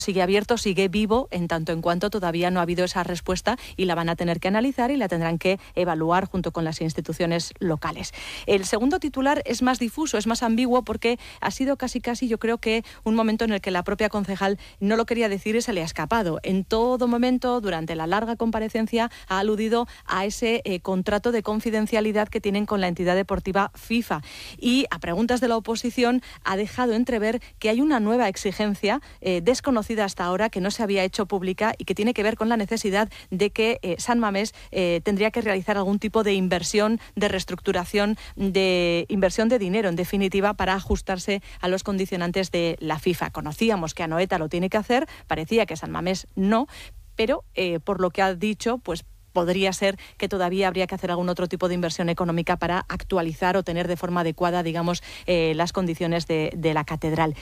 sigue abierto, sigue vivo, en tanto en cuanto todavía no ha habido esa respuesta y la van a tener que analizar y la tendrán que evaluar junto con las instituciones locales. El segundo titular es más difuso, es más ambiguo, porque ha sido casi yo creo que un momento en el que la propia concejal no lo quería decir y se le ha escapado. En todo momento, durante la larga comparecencia, ha aludido a ese contrato de confidencialidad que tienen con la entidad deportiva FIFA, y a preguntas de la oposición ha dejado entrever que hay una nueva exigencia desconocida hasta ahora, que no se había hecho pública y que tiene que ver con la necesidad de que San Mamés tendría que realizar algún tipo de inversión, de reestructuración, de inversión de dinero, en definitiva, para ajustarse a los condicionantes de la FIFA. Conocíamos que Anoeta lo tiene que hacer, parecía que San Mamés no, pero por lo que ha dicho, pues podría ser que todavía habría que hacer algún otro tipo de inversión económica para actualizar o tener de forma adecuada, digamos, las condiciones de la catedral.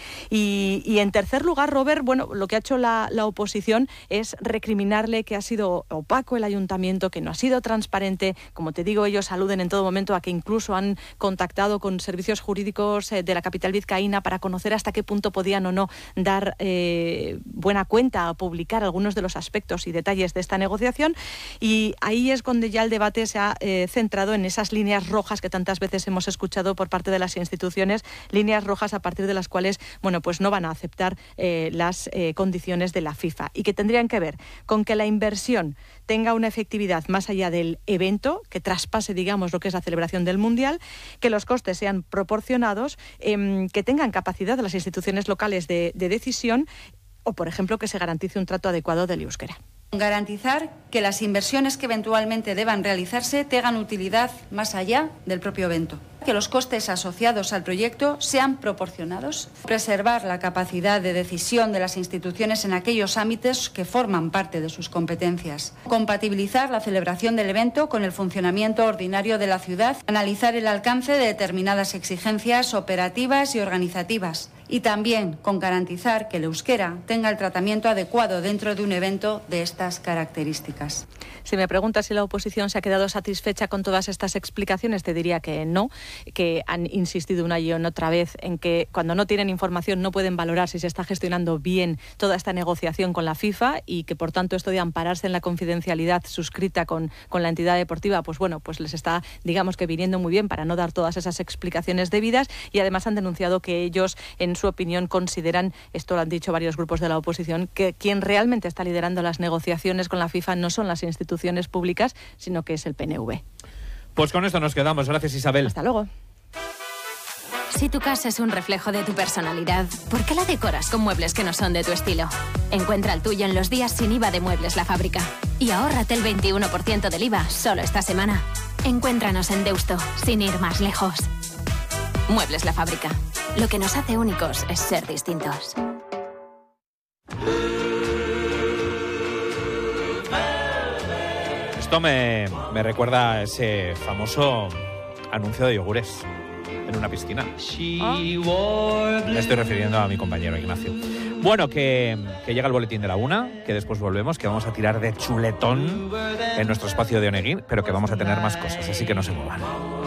Y en tercer lugar, Robert, bueno, lo que ha hecho la oposición es recriminarle que ha sido opaco el ayuntamiento, que no ha sido transparente. Como te digo, ellos aluden en todo momento a que incluso han contactado con servicios jurídicos de la capital vizcaína para conocer hasta qué punto podían o no dar buena cuenta o publicar algunos de los aspectos y detalles de esta negociación. Y ahí es donde ya el debate se ha centrado en esas líneas rojas que tantas veces hemos escuchado por parte de las instituciones, líneas rojas a partir de las cuales, bueno, pues no van a aceptar las condiciones de la FIFA, y que tendrían que ver con que la inversión tenga una efectividad más allá del evento, que traspase, digamos, lo que es la celebración del Mundial, que los costes sean proporcionados, que tengan capacidad las instituciones locales de decisión, o, por ejemplo, que se garantice un trato adecuado del euskera. Garantizar que las inversiones que eventualmente deban realizarse tengan utilidad más allá del propio evento. Que los costes asociados al proyecto sean proporcionados. Preservar la capacidad de decisión de las instituciones en aquellos ámbitos que forman parte de sus competencias. Compatibilizar la celebración del evento con el funcionamiento ordinario de la ciudad. Analizar el alcance de determinadas exigencias operativas y organizativas. Y también con garantizar que el euskera tenga el tratamiento adecuado dentro de un evento de estas características. Si me preguntas si la oposición se ha quedado satisfecha con todas estas explicaciones, te diría que no, que han insistido una y otra vez en que cuando no tienen información no pueden valorar si se está gestionando bien toda esta negociación con la FIFA, y que por tanto esto de ampararse en la confidencialidad suscrita con la entidad deportiva, pues bueno, pues les está, digamos, que viniendo muy bien para no dar todas esas explicaciones debidas. Y además han denunciado que ellos, en su opinión, consideran, esto lo han dicho varios grupos de la oposición, que quien realmente está liderando las negociaciones con la FIFA no son las instituciones públicas, sino que es el PNV. Pues con esto nos quedamos. Gracias, Isabel. Hasta luego. Si tu casa es un reflejo de tu personalidad, ¿por qué la decoras con muebles que no son de tu estilo? Encuentra el tuyo en los días sin IVA de Muebles La Fábrica. Y ahórrate el 21% del IVA solo esta semana. Encuéntranos en Deusto, sin ir más lejos. Muebles La Fábrica. Lo que nos hace únicos es ser distintos. Esto me recuerda a ese famoso anuncio de yogures en una piscina. Me estoy refiriendo a mi compañero Ignacio. Bueno, que llega el boletín de la 1, que después volvemos, que vamos a tirar de chuletón en nuestro espacio de Oneguín, pero que vamos a tener más cosas, así que no se muevan.